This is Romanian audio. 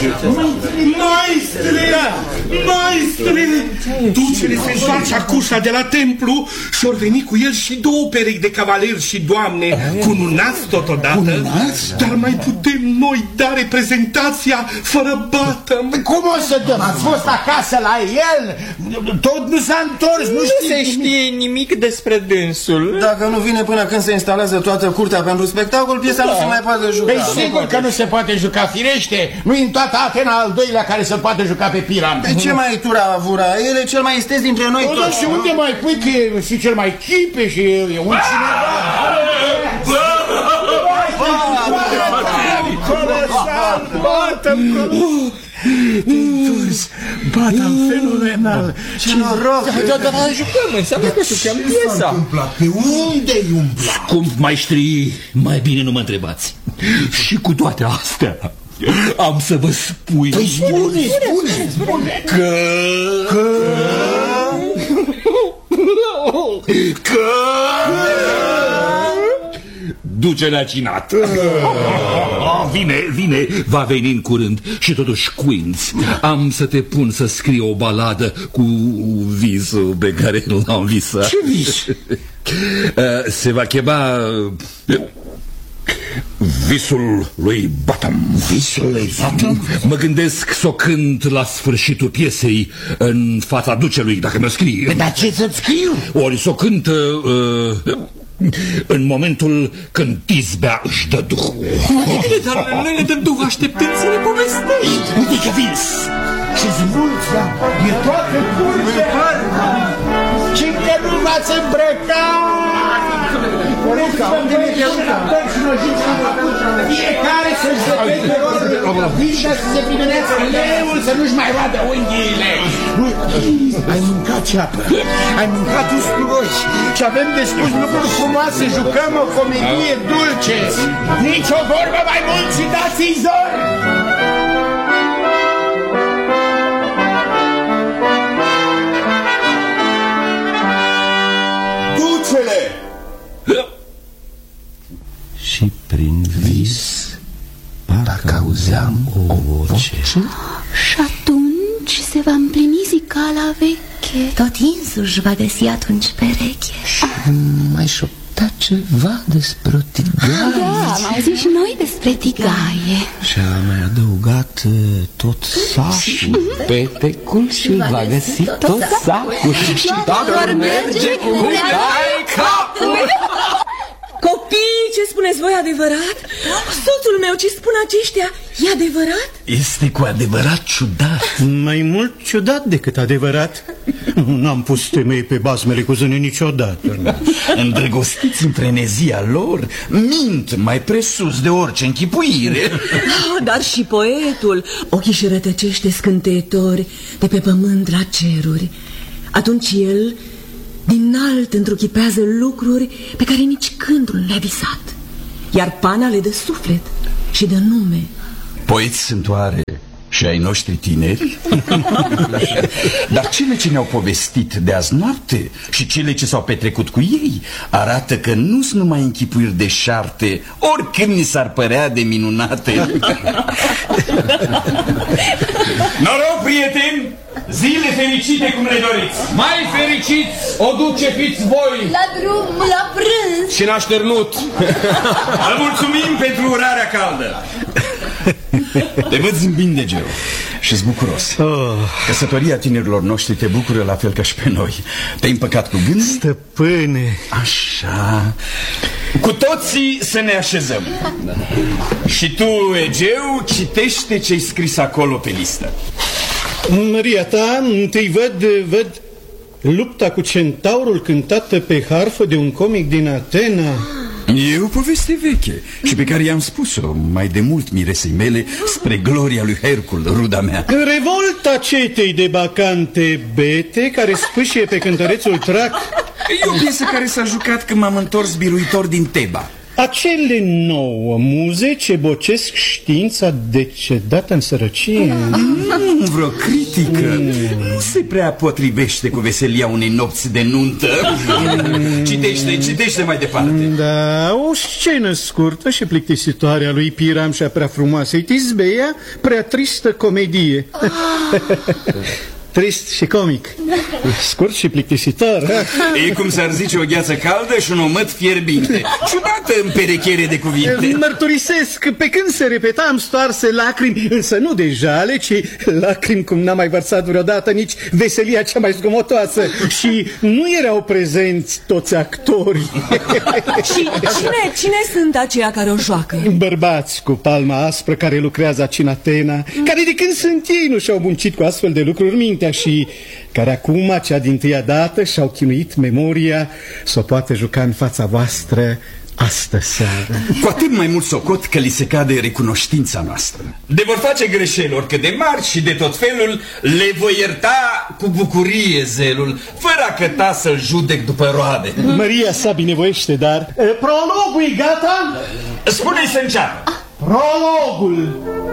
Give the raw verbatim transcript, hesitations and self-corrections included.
Maestre! Maestre! Ducele se întoarce acușa de la templu și or veni cu el și două perechi de cavaleri și doamne, cu un nas totodată. Dar mai putem noi da reprezentația fără bată? Cum o să dăm? Ați fost acasă la el? Tot nu s-a întors, nu, nu știe se știe nimic despre dânsul. Dacă nu vine până când se instalează toată curtea pentru spectacol, piesa da. nu se mai poate juca. Păi sigur că nu se poate juca, firește. Nu-i în toată Atena al doilea care să poate juca pe Piram. De ce mai tura avura? El e cel mai isteț dintre noi toți. Și unde mai pui că e și cel mai chipe și e un cineva? Bata fenomenal. Ce noroc! Dar jucăm, înseamnă că jucăm piesa. Pe unde-i umbla? Scump maestri, mai bine nu mă întrebați. Și cu toate astea am să vă spui. Păi spune, spune, spune Că... Că... Că... Duce-le a cinat. Vine, vine, va veni în curând. Și totuși, Queens, am să te pun să scrii o baladă cu visul pe care l-am visat. Ce vis? Se va chema Visul lui Bottom. Visul lui Bottom? Mă gândesc să o cânt la sfârșitul piesei în fața ducelui, dacă mi-o scrie. Dar ce să-ți scriu? Ori să o cânt uh, în momentul când Tisbea își dă duhul. Dar noi ne dăm duh așteptând să ne povestești. Uite ce vis! Și zvulțea e toată curtea. Și încă nu v-ați îmbrăcat! Poruca, unde ne dăm și nojiți în lăcuță. Fiecare să-și depete rolul. Vișa să se primenească leul, să nu-și mai vadă unghiile. Ai mâncat ceapă, ai mâncat usturoi și avem de spus lucruri frumoase. Jucăm o comedie dulce. Nici o vorbă mai mult și dați-i zor! Și prin vis parcă auzeam o voce. Și atunci se va împlini zicala veche. Tot însuși va găsi atunci pereche. Și mai șoptea ceva despre o tigaie. Da, am auzit și noi despre tigaie. Și a mai adăugat tot sacul. Petecul și-l va găsi tot sacul. Și vor merge cu ai capul. Copii, ce spuneți voi adevărat? Soțul meu, ce spun aceștia, e adevărat? Este cu adevărat ciudat. Mai mult ciudat decât adevărat. N-am pus temei pe basmele cu zâne niciodată. Îndrăgostiți în frenezia lor, mint mai presus de orice închipuire. Oh, dar și poetul, ochii și rătăcește scânteitori de pe pământ la ceruri. Atunci el din alt întruchipează lucruri pe care nici cândul nu le-a visat. Iar pana le dă suflet și dă nume. Poeți sunt oare și ai noștri tineri? Dar cele ce ne-au povestit de azi noapte și cele ce s-au petrecut cu ei arată că nu sunt numai închipuiri de șarte, oricând ni s-ar părea de minunate. Noroc, prieteni! Zile fericite cum le doriți! Mai fericiți o duce fiți voi! La drum, la prânz! Și n-așternut! Îl mulțumim pentru urarea caldă! Te văd zâmbind, Egeu, și-s bucuros. oh. Căsătoria tinerilor noștri te bucură la fel ca și pe noi. Te-ai împăcat cu gând? Stăpâne! Așa. Cu toții să ne așezăm. Și tu, Egeu, citește ce-ai scris acolo pe listă. Maria ta, întâi văd, văd lupta cu centaurul cântată pe harfă de un comic din Atena. E o poveste veche și pe care i-am spus-o mai de mult miresei mele spre gloria lui Hercul, ruda mea. Revolta cetei de bacante bete care spâșie pe cântărețul Trac. E o piesă care s-a jucat când m-am întors biruitor din Teba. Acele nouă muze ce bocesc știința decedată în sărăcie. Nu, vreo critică. Nu se prea potrivește cu veselia unei nopți de nuntă. Citește, citește mai departe. Da, o scenă scurtă și plictisitoare a lui Piram și a prea frumoasei Tisbeia, prea tristă comedie. Trist și comic. Scurt și plictisitor. E cum s-ar zice o gheață caldă și un omăt fierbinte. Ciudată împerechiere de cuvinte. Mărturisesc, pe când se repeta am stoarse lacrimi, însă nu de jale, ci lacrimi cum n-am mai vărsat vreodată nici veselia cea mai zgomotoasă. Și nu erau prezenți toți actorii. Și cine, cine sunt aceia care o joacă? Bărbați cu palma aspră care lucrează aici în Atena, mm. care de când sunt ei nu și-au muncit cu astfel de lucruri mintea și care acum, cea dintâia dată, și-au chinuit memoria să o poată juca în fața voastră astă seară. Cu atât mai mult socot că li se cade recunoștința noastră. De vor face greșeli oricât de mari și de tot felul, le voi ierta cu bucurie zelul, fără a căta să-l judec după roade. Maria sa binevoiește, dar... Prologul e gata? Spune-i să înceapă. Prologul.